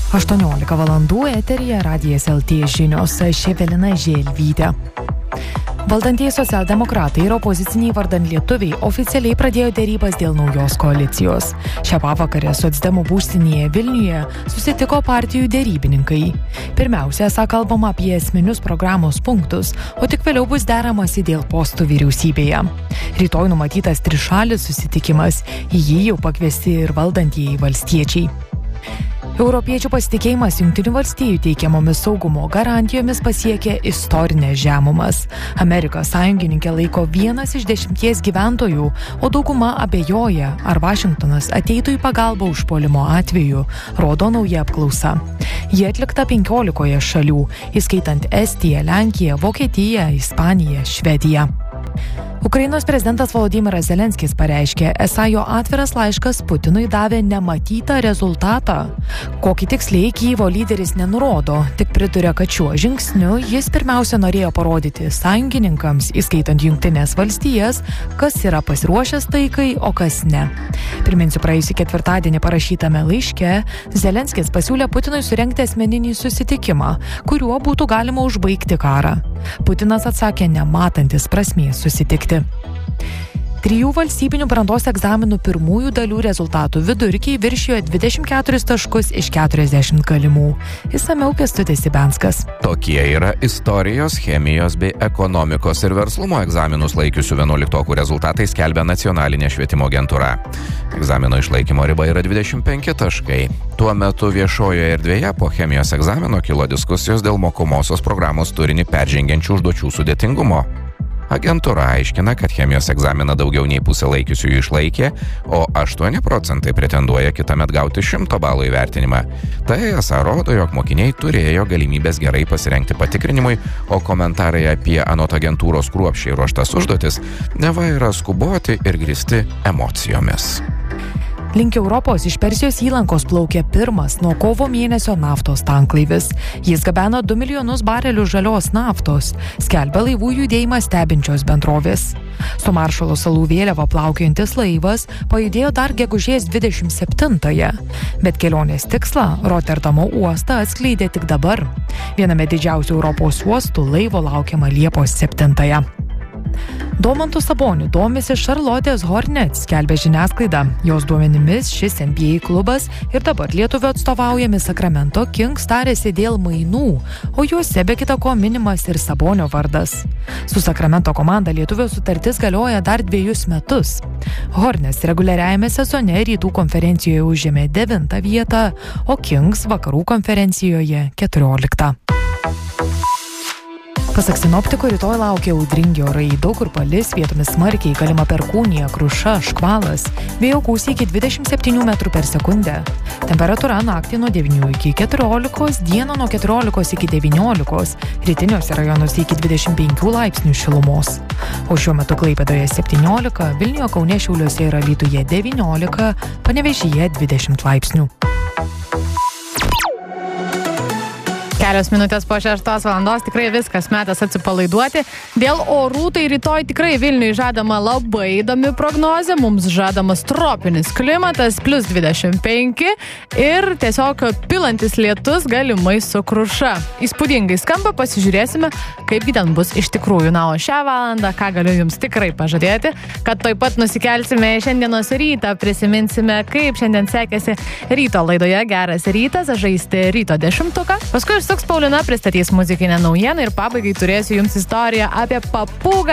18 valandų eteryje Radijas LT žinios, aš Evelina Želvytė. Valdantieji socialdemokratai ir opoziciniai vardan lietuviai oficialiai pradėjo dėrybas dėl naujos koalicijos. Šią pavakarę socdemų būstinėje Vilniuje susitiko partijų dėrybininkai. Pirmiausia, kalbama apie esminius programos punktus, o tik vėliau bus deramasi dėl postų vyriausybėje. Rytoj numatytas trišalis susitikimas, į jį jau pakviesti ir valdantieji valstiečiai. Europiečių pasitikėjimas Jungtinių valstijų teikiamomis saugumo garantijomis pasiekė istorinės žemumas. Amerikos sąjungininkė laiko 1 iš 10 gyventojų, o dauguma abejoja, ar Vašingtonas ateitų į pagalbą užpuolimo atveju, rodo nauja apklausa. Ji atlikta 15 šalių, įskaitant Estiją, Lenkiją, Vokietiją, Ispaniją, Švediją. Ukrainos prezidentas Volodymyras Zelenskis pareiškė, esą jo atviras laiškas Putinui davė nematytą rezultatą. Kokį tiksliai Kijevo lyderis nenurodo, tik priduria, kad šiuo žingsniu jis pirmiausia norėjo parodyti sąjungininkams, įskaitant Jungtines valstijas, kas yra pasiruošęs taikai, o kas ne. Priminsiu, praėjusį ketvirtadienį parašytame laiške, Zelenskis pasiūlė Putinui surengti asmeninį susitikimą, kuriuo būtų galima užbaigti karą. Putinas atsakė, nematantis prasmės susitikti. 3 valstybinių brandos egzaminų pirmųjų dalių rezultatų vidurkiai viršijo 24 taškus iš 40 galimų. Išsamiau Kęstutis Ibenskas. Tokie yra istorijos, chemijos bei ekonomikos ir verslumo egzaminus laikiusių 11-okų rezultatai skelbia Nacionalinė švietimo agentūra. Egzamino išlaikymo riba yra 25 taškai. Tuo metu viešojoje erdvėje po chemijos egzamino kilo diskusijos dėl mokomosios programos turinį peržengiančių užduočių sudėtingumo. Agentūra aiškina, kad chemijos egzaminą daugiau nei pusė laikiusiųjų išlaikė, o 8% pretenduoja kitąmet gauti 100 balų įvertinimą. Tai esą rodo, jog mokiniai turėjo galimybės gerai pasirengti patikrinimui, o komentarai apie anot agentūros kruopščiai ruoštas užduotis neva yra skuboti ir grįsti emocijomis. Link Europos iš Persijos įlankos plaukė pirmas nuo kovo mėnesio naftos tanklaivis. Jis gabeno 2 milijonus barelių žalios naftos, skelbia laivų judėjimą stebinčios bendrovės. Su Maršalo salų vėliava plaukiojantis laivas pajudėjo dar gegužės 27-ąją, bet kelionės tikslą Roterdamo uostą atskleidė tik dabar. Viename didžiausių Europos uostų laivo laukiama Liepos 7-ąją. Domantu Saboniu domisi Charlotte's Hornets, skelbia žiniasklaida. Jos duomenimis šis NBA klubas ir dabar Lietuvio atstovaujami Sacramento Kings tarėsi dėl mainų, o juose be kita ko minimas ir Sabonio vardas. Su Sacramento komanda Lietuvio sutartis galioja dar 2 metus. Hornets reguliariajame sezone rytų konferencijoje užėmė 9 vietą, o Kings vakarų konferencijoje 14. Pasak sinoptikų, rytoj laukia audringi orai, daug kur palis, vietomis smarkiai, galima perkūnija, kruša, škvalas, vėjo gūsiai iki 27 metrų per sekundę. Temperatūra naktį nuo 9 iki 14, dieną nuo 14 iki 19, rytiniuose rajonuose iki 25 laipsnių šilumos. O šiuo metu Klaipėdoje 17, Vilniuje, Kaune, Šiauliuose ir Alytuje 19, Panevėžyje 20 laipsnių. Kelios minutės po 6 valandos, tikrai viskas metas atsipalaiduoti. Dėl orų tai rytoj tikrai Vilniui žadama labai įdomi prognozė, mums žadamas tropinis klimatas, plus 25 ir tiesiog pilantis lietus galimai su kruša. Įspūdingai skamba, pasižiūrėsime, kaipgi ten bus iš tikrųjų. Na, o šią valandą, ką galiu jums tikrai pažadėti, kad taip pat nusikelsime šiandienos rytą, prisiminsime, kaip šiandien sekėsi ryto laidoje Geras rytas, žaisti ryto 10-tuką. Paskui Paulina pristatys muzikinę naujieną ir pabaigai turėsiu jums istoriją apie papūgą.